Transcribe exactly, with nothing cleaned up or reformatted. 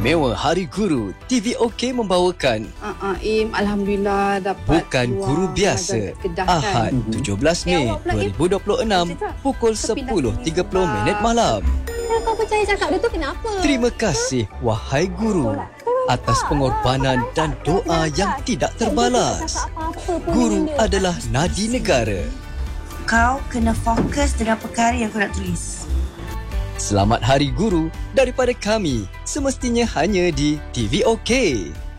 Istimewa Hari Guru, T V OK membawakan Uh, uh, Im, Alhamdulillah dapat Bukan keluar Guru Biasa, mengajar kat Kedah, Ahad kan? tujuh belas Mei dua ribu dua puluh enam pukul sepuluh tiga puluh minit malam. Kau percaya cakap dia tu kenapa? Terima kasih wahai guru atas pengorbanan dan doa yang tidak terbalas. Guru adalah nadi negara. Kau kena fokus dengan perkara yang kau nak tulis. Selamat Hari Guru daripada kami, semestinya hanya di T V OK.